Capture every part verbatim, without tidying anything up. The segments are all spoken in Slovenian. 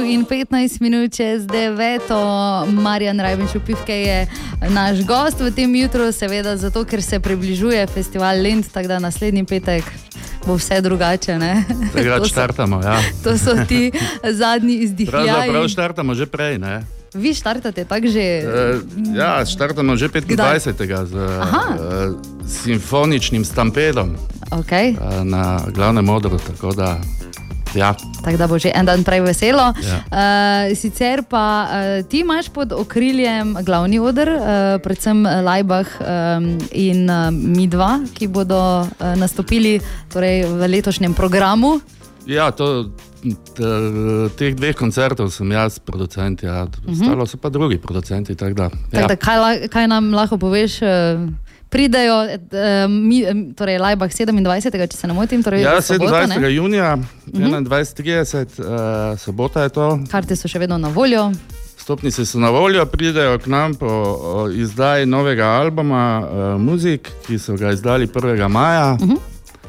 in petnajst minut čez deveto. Marjan Rajbenšek Pivke je naš gost v tem jutru, seveda zato, ker se približuje festival Lent, tako da naslednji petek bo vse drugače, ne? Tega štartamo, ja. To so ti zadnji izdihljaji. Pravzaprav štartamo že prej, ne? Vi štartate tako že... E, ja, štartamo že petindvajsetega z e, simfoničnim stampedom okay. e, na glavnem odru, tako da... Ja. Tako da bo že en dan prej veselo. Ja. Uh, sicer pa uh, ti imaš pod okriljem glavni oder, uh, predvsem Laibach um, in uh, Midva, ki bodo uh, nastopili torej, v letošnjem programu. Ja, to, t, teh dveh koncertov sem jaz producent, ja. Ostalo so pa drugi producenti, tako da. Ja. Tak, da kaj, kaj nam lahko poveš? Uh, Pridejo, mi, torej Laibach sedemindvajsetega, če se ne motim. Torej ja, sobota, sedemindvajsetega junija, enaindvajset trideset, uh, sobota je to. Karte so še vedno na voljo. Stopnice so na voljo, pridejo k nam po o, izdaji novega albuma uh, Muzik, ki so ga izdali prvega maja. Uh-huh.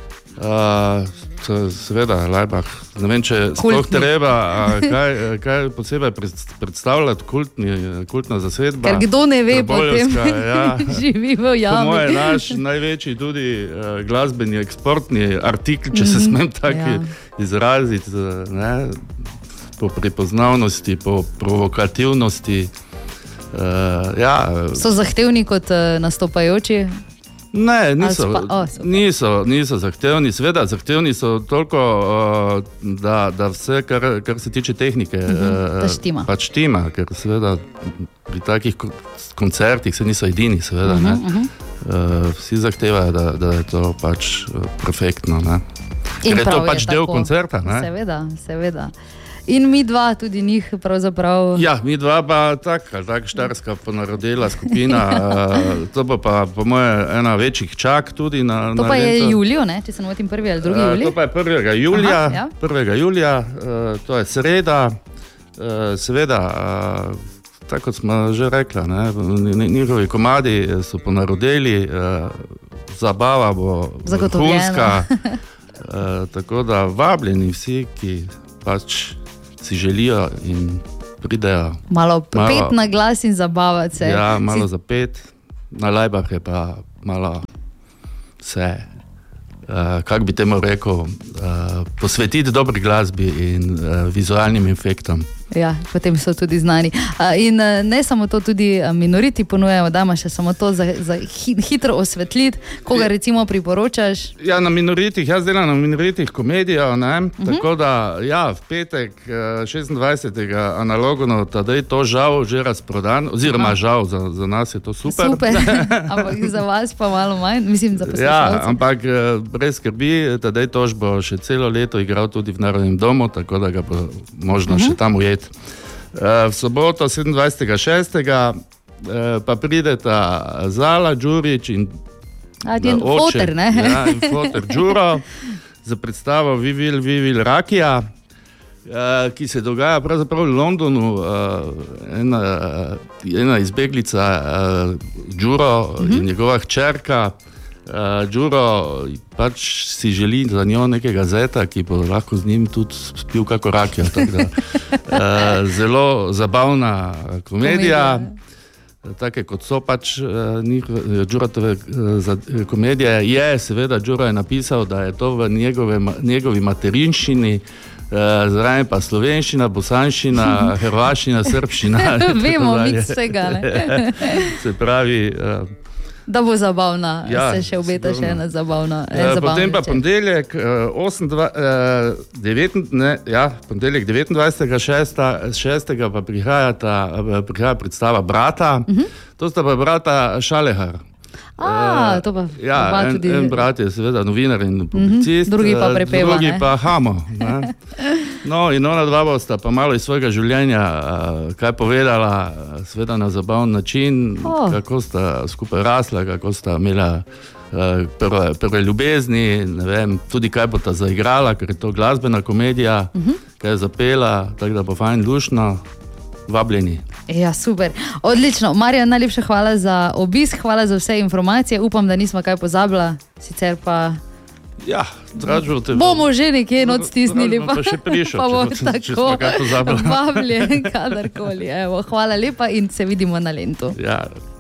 Uh, seveda, Laibach, ne vem, če sploh treba, kaj, kaj posebej predstavljati, kultni, kultna zasedba. Ker kdo ne ve potem, ja, živi v jami. Po moje naš največji tudi uh, glasbeni eksportni artikl, če se smem taki ja. izraziti, ne, po prepoznavnosti, po provokativnosti. Uh, ja. So zahtevni kot uh, nastopajoči? Ne, niso, pa, oh, niso, niso zahtevni, seveda zahtevni so toliko, uh, da, da vse, kar, kar se tiče tehnike, uh-huh, uh, štima. pač štima, ker seveda pri takih koncertih se niso edini, seveda, uh-huh, ne. Uh-huh. Uh, vsi zahtevajo, da, da je to pač perfektno, ne. Ker je to pač je del tako. Koncerta, ne. Seveda, seveda. In Midva, tudi njih pravzaprav... Ja, Midva pa taka, tak štarska ponarodela skupina, to pa, pa po moje ena večjih čak tudi na... To na pa lento. Je Julijo, ne? Če se motim prvi ali drugi Julij? To pa je prvega julija, Aha, ja. prvega julija, to je sreda, seveda, tako kot smo že rekla, ne, njihovi komadi so ponarodeli, zabava bo vrhunska, tako da vabljeni vsi, ki pač si želijo in pridejo. Malo pet na glas in zabavati se. Ja, malo si... za pet. Na Laibach je pa malo vse, uh, kako bi temu rekel, uh, posvetiti dobri glasbi in uh, vizualnim efektom. Ja, potem so tudi znani. Uh, in uh, ne samo to, tudi Minoriti ponujajo, da imaš še samo to za, za hitro osvetliti, koga recimo priporočaš? Ja, na Minoritih, jaz delam na Minoritih komedijo, ne, uh-huh. tako da, ja, v petek šestindvajsetega analogno, tada je to žal že razprodan, oziroma Aha. žal, za, za nas je to super. Super, ampak za vas pa malo manj, mislim, za poslušalce. Ja, ampak brez skrbi, tada je tož bo še celo leto igral tudi v Narodnem domu, tako da ga bo možno uh-huh. še tam ujeti. V soboto sedemindvajsetega šestega pa prideta Zala, Đurić in oče, foter, ne? Ja, in foter Đuro za predstavo Vivil, Vivil Rakija, ki se dogaja pravzaprav v Londonu. Ena, ena izbeglica Đuro uh-huh. in njegova hčerka Uh, Đuro pač si želi za njo nekega zeta, ki bo lahko z njim tudi spil kako rakijo. Da, uh, zelo zabavna komedija, take kot so pač uh, Đurotove uh, komedije. Je, seveda, Đuro je napisal, da je to v njegove, njegovi materinščini, uh, zraven pa slovenščina, bosanščina, hrvaščina, srbščina. Vemo, miks vsega, ne? Se pravi... Uh, Da bo zabavna, ja, se še obeta še ena zabavna. En e, potem pa ponedeljek, ja, ponedeljek devetindvajsetega šestega pa prihajata, prihaja predstava Brata, uh-huh. to sta pa brata Šalehar. A, to pa ja, en, tudi... en brat je seveda novinar in publicist, uh-huh. drugi pa prepeva, drugi ne? pa Hamo. Ne? No, in ona dva bosta pa malo iz svojega življenja uh, kaj povedala, seveda na zabaven način, oh. kako sta skupaj rasla, kako sta imela uh, prve, prve ljubezni, ne vem, tudi kaj bo ta zaigrala, ker je to glasbena komedija, uh-huh. kaj je zapela, tako da bo fajn dušno. Vabljeni. Ja, super. Odlično. Marjan, najlepša hvala za obisk, hvala za vse informacije. Upam, da nismo kaj pozabila, sicer pa... Ja, dražo te bomo že nekje not stisnili, pa, pa še prišel, pa bo če, tako, če smo kaj pozabili. Vabljen, kadarkoli. Evo, hvala lepa in se vidimo na Lentu. Ja.